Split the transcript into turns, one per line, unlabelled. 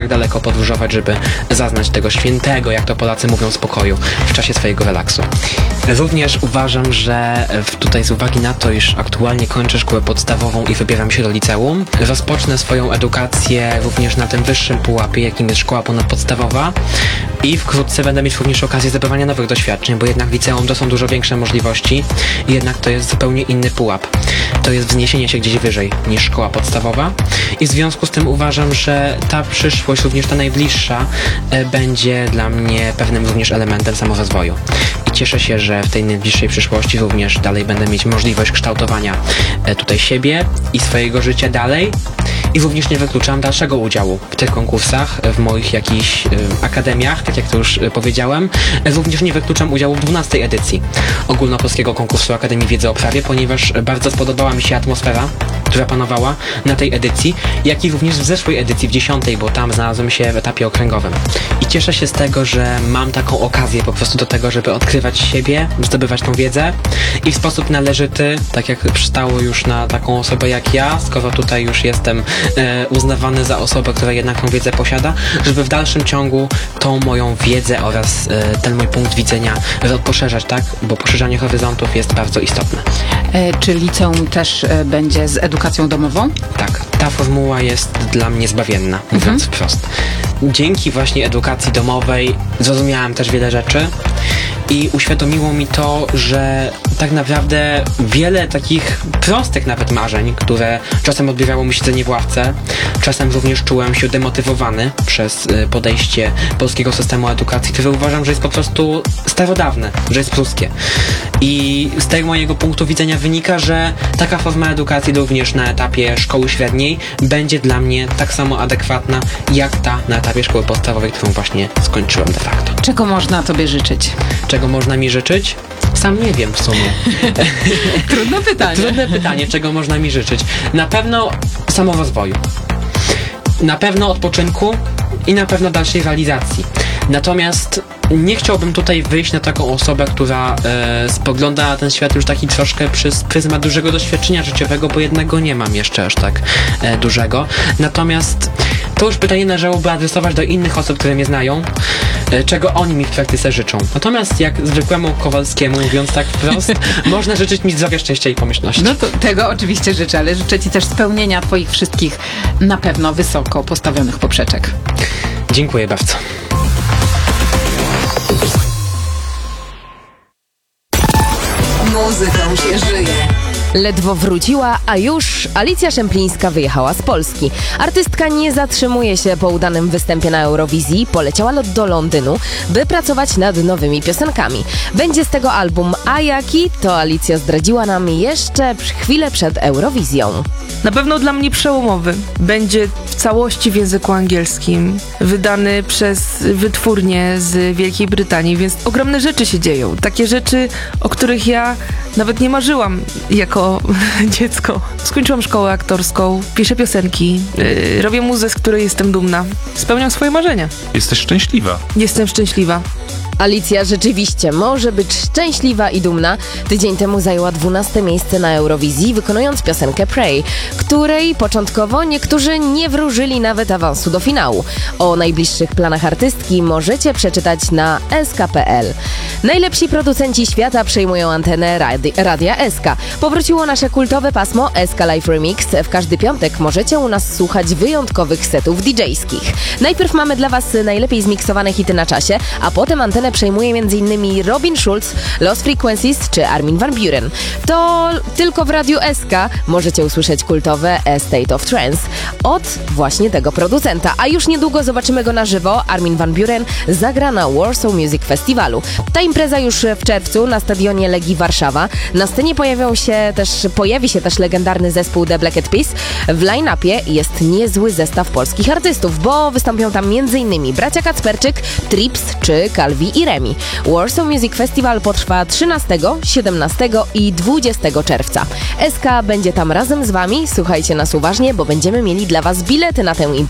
daleko podróżować, żeby zaznać tego świętego, jak to Polacy mówią, spokoju w czasie swojego relaksu. Również uważam, że tutaj z uwagi na to, iż aktualnie kończę szkołę podstawową i wybieram się do liceum, rozpocznę swoją edukację również na tym wyższym pułapie, jakim jest szkoła ponadpodstawowa i wkrótce będę mieć również okazję zdobywania nowych doświadczeń, bo jednak liceum to są dużo większe możliwości i jednak to jest zupełnie inny pułap. To jest wzniesienie się gdzieś wyżej niż szkoła podstawowa i w związku z tym uważam, że ta przyszłość, również ta najbliższa, będzie dla mnie pewnym również elementem samorozwoju. I cieszę się, że w tej najbliższej przyszłości również dalej będę mieć możliwość kształtowania tutaj siebie i swojego życia dalej. I również nie wykluczam dalszego udziału w tych konkursach, w moich jakichś akademiach, tak jak to już powiedziałem. Również nie wykluczam udziału w 12. edycji Ogólnopolskiego Konkursu Akademii Wiedzy o Prawie, ponieważ bardzo spodobała mi się atmosfera, która panowała na tej edycji, jak i również w zeszłej edycji, w 10., bo tam znalazłem się w etapie okręgowym. I cieszę się z tego, że mam taką okazję po prostu do tego, żeby odkrywać siebie, zdobywać tą wiedzę i w sposób należyty, tak jak przystało już na taką osobę jak ja, skoro tutaj już jestem uznawany za osobę, która jednak tą wiedzę posiada, żeby w dalszym ciągu tą moją wiedzę oraz ten mój punkt widzenia poszerzać, tak? Bo poszerzanie horyzontów jest bardzo istotne.
Czy liceum też będzie z edukacją domową?
Tak, ta formuła jest dla mnie zbawienna, mówiąc wprost. Dzięki właśnie edukacji domowej zrozumiałem też wiele rzeczy i uświadomiło mi to, że tak naprawdę wiele takich prostych nawet marzeń, które czasem odbierało mi siedzenie w ławce, czasem również czułem się demotywowany przez podejście polskiego systemu edukacji, które uważam, że jest po prostu starodawne, że jest pruskie. I z tego mojego punktu widzenia wynika, że taka forma edukacji również na etapie szkoły średniej będzie dla mnie tak samo adekwatna, jak ta na etapie szkoły podstawowej, którą właśnie skończyłem de facto.
Czego można tobie życzyć?
Czego można mi życzyć? Sam nie wiem w sumie.
Trudne pytanie.
Trudne pytanie, czego można mi życzyć. Na pewno samorozwoju. Na pewno odpoczynku i na pewno dalszej realizacji. Natomiast nie chciałbym tutaj wyjść na taką osobę, która spogląda na ten świat już taki troszkę przez pryzmat dużego doświadczenia życiowego, bo jednego nie mam jeszcze aż tak dużego. Natomiast to już pytanie należałoby adresować do innych osób, które mnie znają, czego oni mi w praktyce życzą. Natomiast jak zwykłemu Kowalskiemu, mówiąc tak wprost, można życzyć mi zdrowia, szczęścia i pomyślności.
No to tego oczywiście życzę, ale życzę ci też spełnienia twoich wszystkich na pewno wysoko postawionych poprzeczek.
Dziękuję bardzo.
Muzyką się żyje.
Ledwo wróciła, a już Alicja Szemplińska wyjechała z Polski. Artystka nie zatrzymuje się po udanym występie na Eurowizji, poleciała do Londynu, by pracować nad nowymi piosenkami. Będzie z tego album, a jaki, to Alicja zdradziła nam jeszcze chwilę przed Eurowizją.
Na pewno dla mnie przełomowy. Będzie w całości w języku angielskim, wydany przez wytwórnię z Wielkiej Brytanii, więc ogromne rzeczy się dzieją. Takie rzeczy, o których ja nawet nie marzyłam jako dziecko. Skończyłam szkołę aktorską, piszę piosenki, robię muzę, z której jestem dumna. Spełniam swoje marzenia.
Jesteś szczęśliwa.
Jestem szczęśliwa.
Alicja rzeczywiście może być szczęśliwa i dumna. Tydzień temu zajęła 12. miejsce na Eurowizji, wykonując piosenkę Pray, której początkowo niektórzy nie wróżyli nawet awansu do finału. O najbliższych planach artystki możecie przeczytać na sk.pl. Najlepsi producenci świata przejmują antenę Radia SK. Powróciło nasze kultowe pasmo SK Live Remix. W każdy piątek możecie u nas słuchać wyjątkowych setów DJ-skich. Najpierw mamy dla Was najlepiej zmiksowane hity na czasie, a potem antenę przejmuje m.in. Robin Schulz, Lost Frequencies czy Armin van Buuren. To tylko w Radiu SK możecie usłyszeć kultowe A State of Trance od właśnie tego producenta. A już niedługo zobaczymy go na żywo. Armin van Buuren zagra na Warsaw Music Festivalu. Ta impreza już w czerwcu na stadionie Legii Warszawa. Na scenie pojawi się też legendarny zespół The Black Eyed Peas. W line-upie jest niezły zestaw polskich artystów, bo wystąpią tam m.in. bracia Kacperczyk, Trips czy Calvi i Remi. Warsaw Music Festival potrwa 13, 17 i 20 czerwca. SK będzie tam razem z Wami. Słuchajcie nas uważnie, bo będziemy mieli dla Was bilety na tę imprezę.